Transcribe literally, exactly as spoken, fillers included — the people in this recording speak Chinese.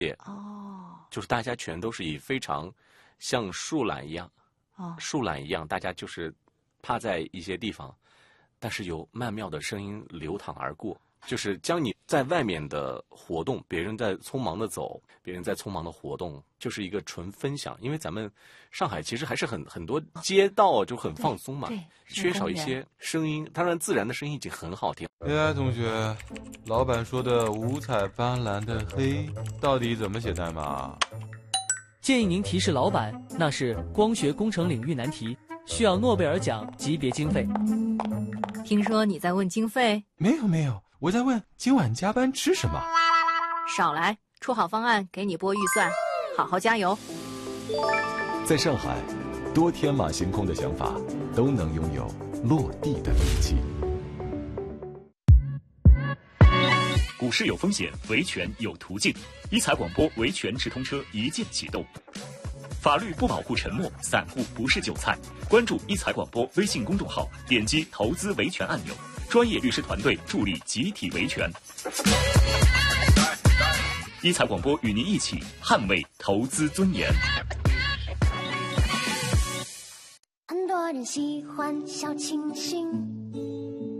哦， 就是大家全都是以非常像树懒一样， 哦， 树懒一样，大家就是趴在一些地方，但是有曼妙的声音流淌而过，就是将你在外面的活动，别人在匆忙的走，别人在匆忙的活动，就是一个纯分享。因为咱们上海其实还是很很多街道就很放松嘛， 对， 缺少一些声音。当然，自然的声音已经很好听。 哎，同学，老板说的五彩斑斓的黑到底怎么写代码？ 建议您提示老板，那是光学工程领域难题，需要诺贝尔奖级别经费。 听说你在问经费？ 没有没有，我在问今晚加班吃什么。 少来，出好方案给你拨预算，好好加油。 在上海，多天马行空的想法都能拥有落地的勇气。 股市有风险，维权有途径。一财广播维权直通车一键启动。法律不保护沉默，散户不是韭菜。关注一财广播微信公众号，点击投资维权按钮，专业律师团队助力集体维权。一财广播与您一起捍卫投资尊严。 很多人喜欢小清新。